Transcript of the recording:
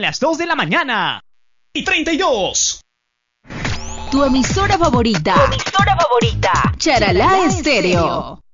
las 2 de la mañana. Y 32. Tu emisora favorita. Charalá Estéreo.